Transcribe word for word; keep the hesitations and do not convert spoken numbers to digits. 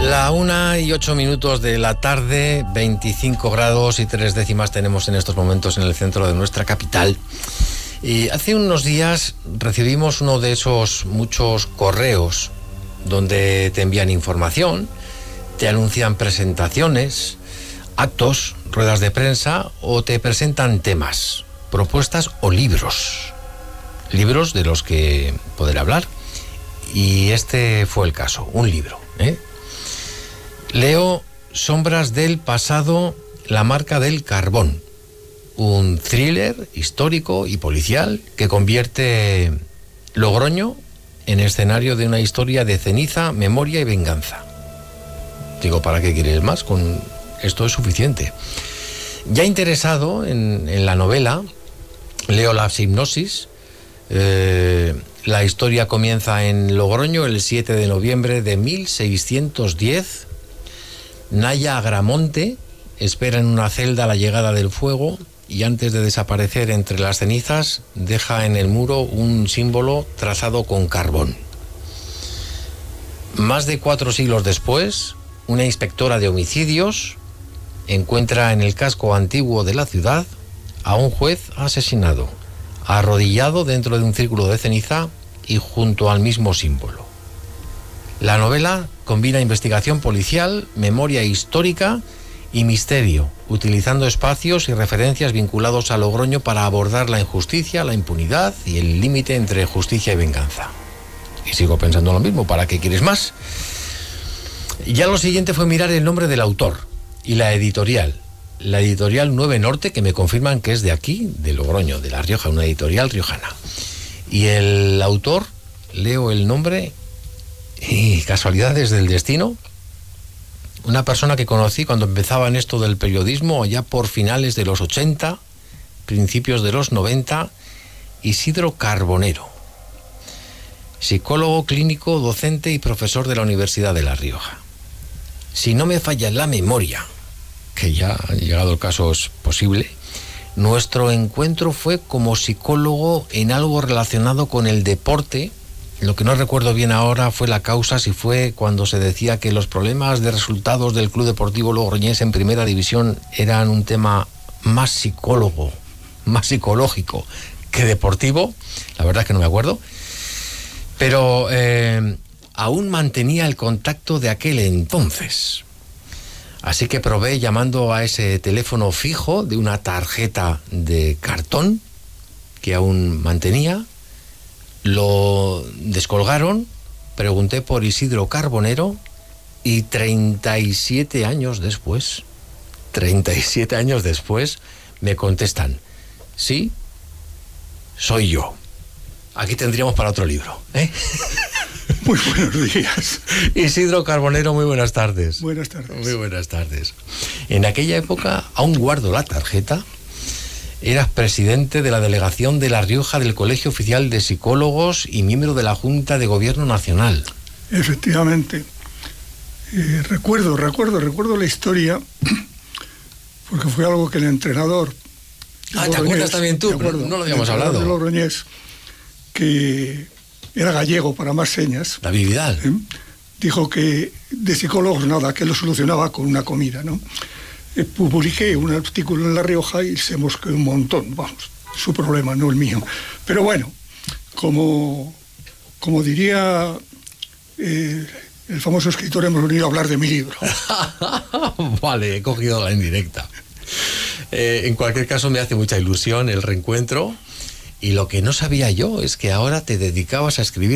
La una y ocho minutos de la tarde, veinticinco grados y tres décimas tenemos en estos momentos en el centro de nuestra capital. Y hace unos días recibimos uno de esos muchos correos donde te envían información, te anuncian presentaciones, actos, ruedas de prensa o te presentan temas, propuestas o libros. Libros de los que poder hablar. Y este fue el caso, un libro, ¿eh? Leo Sombras del pasado, la marca del carbón, un thriller histórico y policial que convierte Logroño en escenario de una historia de ceniza, memoria y venganza. Digo, ¿para qué quieres más? Con esto es suficiente. Ya interesado en, en la novela, leo La hipnosis. Eh, la historia comienza en Logroño el siete de noviembre de mil seiscientos diez. Naya Agramonte espera en una celda la llegada del fuego y antes de desaparecer entre las cenizas deja en el muro un símbolo trazado con carbón. Más de cuatro siglos después, una inspectora de homicidios encuentra en el casco antiguo de la ciudad a un juez asesinado, arrodillado dentro de un círculo de ceniza y junto al mismo símbolo. La novela combina investigación policial, memoria histórica y misterio, utilizando espacios y referencias vinculados a Logroño para abordar la injusticia, la impunidad y el límite entre justicia y venganza. Y sigo pensando lo mismo, ¿para qué quieres más? Ya lo siguiente fue mirar el nombre del autor y la editorial. La editorial Nueve Norte, que me confirman que es de aquí, de Logroño, de La Rioja, una editorial riojana. Y el autor, leo el nombre, y casualidades del destino, una persona que conocí cuando empezaba en esto del periodismo, allá por finales de los ochenta, principios de los noventa, Isidro Carbonero, psicólogo clínico, docente y profesor de la Universidad de La Rioja. Si no me falla la memoria, que ya ha llegado el caso es posible, nuestro encuentro fue como psicólogo en algo relacionado con el deporte. Lo que no recuerdo bien ahora fue la causa, si fue cuando se decía que los problemas de resultados del Club Deportivo Logroñés en Primera División eran un tema más psicólogo, más psicológico que deportivo. La verdad es que no me acuerdo. Pero eh, aún mantenía el contacto de aquel entonces. Así que probé llamando a ese teléfono fijo de una tarjeta de cartón que aún mantenía. Lo descolgaron, pregunté por Isidro Carbonero y treinta y siete años después, treinta y siete años después, me contestan, sí, soy yo. Aquí tendríamos para otro libro, ¿eh? Muy buenos días. Isidro Carbonero, muy buenas tardes. Buenas tardes. Muy buenas tardes. En aquella época, aún guardo la tarjeta, eras presidente de la delegación de La Rioja del Colegio Oficial de Psicólogos y miembro de la Junta de Gobierno Nacional. Efectivamente. Eh, recuerdo, recuerdo, recuerdo la historia, porque fue algo que el entrenador... Ah, ¿te acuerdas también tú? Acuerdo, no lo habíamos hablado. De Logroñés, que era gallego para más señas. David Vidal. ¿eh? Dijo que de psicólogos nada, que lo solucionaba con una comida, ¿no? Publiqué un artículo en La Rioja y se mosqueó un montón, vamos, su problema, no el mío. Pero bueno, como, como diría eh, el famoso escritor, hemos venido a hablar de mi libro. Vale, he cogido la indirecta. Eh, en cualquier caso, me hace mucha ilusión el reencuentro y lo que no sabía yo es que ahora te dedicabas a escribir